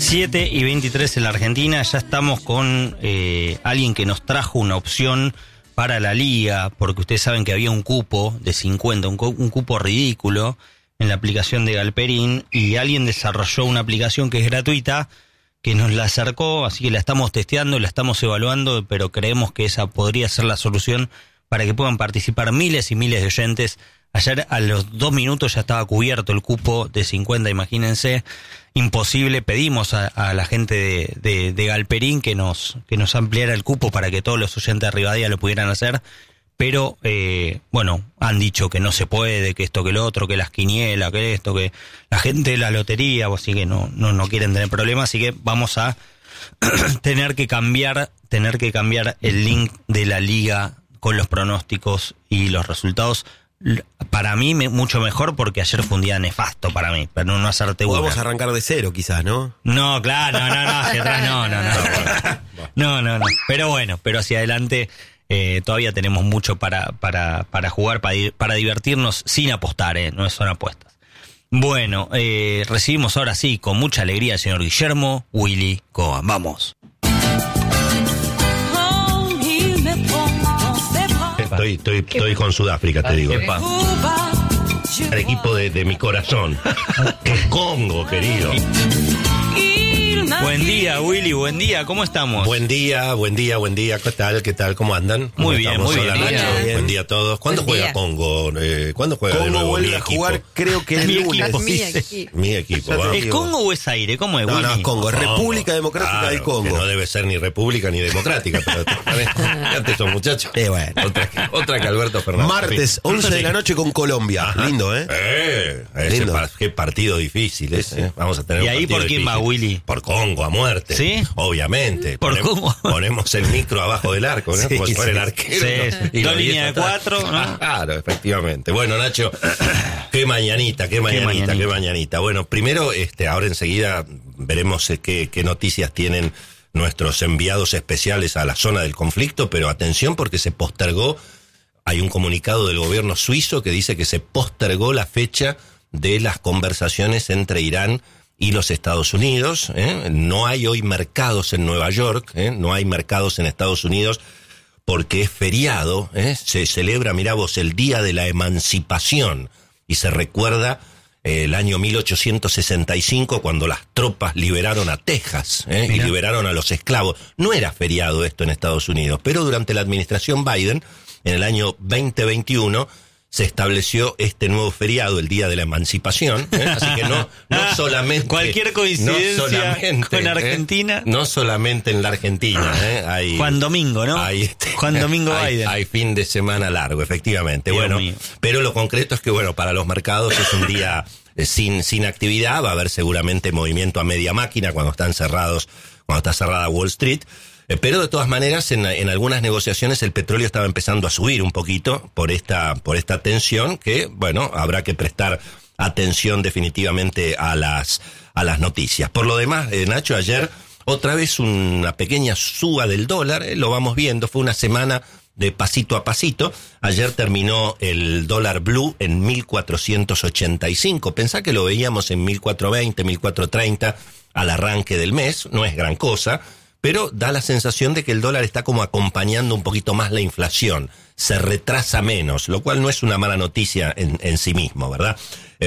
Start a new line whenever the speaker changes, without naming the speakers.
7:23 en la Argentina. Ya estamos con alguien que nos trajo una opción para la liga, porque ustedes saben que había un cupo de 50, un cupo ridículo en la aplicación de Galperín, y alguien desarrolló una aplicación que es gratuita, que nos la acercó, así que la estamos testeando, la estamos evaluando, pero creemos que esa podría ser la solución para que puedan participar miles y miles de oyentes. Ayer a los 2 minutos ya estaba cubierto el cupo de 50, imagínense, imposible. Pedimos a la gente de Galperín que nos ampliara el cupo para que todos los oyentes de Rivadavia lo pudieran hacer, pero bueno, han dicho que no se puede, que esto, que lo otro, que las quinielas, que esto, que la gente de la lotería, así que no quieren tener problemas, así que vamos a tener que cambiar el link de la liga con los pronósticos y los resultados. Para mí mucho mejor, porque ayer fue un día nefasto para mí, pero no hacerte una.
Vamos a arrancar de cero quizás, ¿no?
No, claro, no, hacia atrás no. Pero hacia adelante todavía tenemos mucho para jugar, para divertirnos sin apostar, no son apuestas. Bueno, recibimos ahora sí con mucha alegría al señor Guillermo Willy Cohen. Vamos.
Estoy con Sudáfrica, te digo.
Epa.
El equipo de mi corazón. El Congo, querido.
Buen día, Willy, buen día, ¿cómo estamos?
Buen día. ¿Qué tal? ¿Cómo andan?
Muy bien, muy bien.
Hola, Nacho.
Bien.
Buen día a todos. ¿Cuándo juega Congo? ¿Cuándo juega de
Congo
nuevo
vuelve
mi
a
equipo?
jugar, creo que el
Mi
lunes.
equipo.
Mi equipo, va.
¿Es Congo o es aire? ¿Cómo es,
No,
Willy?
no, es Congo, es
Congo.
República Democrática
Claro,
del Congo.
que no debe ser ni república ni democrática, pero antes son muchachos.
Bueno.
Otra que Alberto Fernández.
Martes, 11 de la noche con Colombia.
Ajá.
Lindo, Lindo.
Qué partido difícil ese. Vamos a tener
¿Y
un
ahí
partido
por quién
difícil.
va, Willy?
Por Congo a muerte.
¿Sí?
Obviamente.
¿Por Congo?
Ponemos el micro abajo del arco, ¿no?
Sí,
Como si fuera el
sí.
arquero.
Sí,
¿no? Y
dos
los 10
líneas de
atrás.
4, ¿no?
Claro, efectivamente. Bueno, Nacho, qué mañanita. Bueno, primero, ahora enseguida veremos qué noticias tienen nuestros enviados especiales a la zona del conflicto, pero atención porque se postergó. Hay un comunicado del gobierno suizo que dice que se postergó la fecha de las conversaciones entre Irán y los Estados Unidos. No hay hoy mercados en Nueva York, no hay mercados en Estados Unidos porque es feriado. Se celebra, mirá vos, el Día de la Emancipación, y se recuerda el año 1865 cuando las tropas liberaron a Texas y liberaron a los esclavos. No era feriado esto en Estados Unidos, pero durante la administración Biden, en el año 2021, se estableció este nuevo feriado, el Día de la Emancipación, así que no solamente...
Cualquier coincidencia con Argentina.
No solamente en la Argentina. Hay,
Juan Domingo, ¿no? Juan Domingo Biden.
Hay fin de semana largo, efectivamente.
Dios
bueno,
mío.
pero lo concreto es que, bueno, para los mercados es un día sin actividad. Va a haber seguramente movimiento a media máquina cuando está cerrada Wall Street. Pero de todas maneras, en algunas negociaciones el petróleo estaba empezando a subir un poquito por esta tensión, que, bueno, habrá que prestar atención definitivamente a las noticias. Por lo demás, Nacho, ayer otra vez una pequeña suba del dólar, lo vamos viendo, fue una semana de pasito a pasito. Ayer terminó el dólar blue en 1.485. Pensá que lo veíamos en 1.420, 1.430 al arranque del mes, no es gran cosa, pero da la sensación de que el dólar está como acompañando un poquito más la inflación, se retrasa menos, lo cual no es una mala noticia en sí mismo, ¿verdad?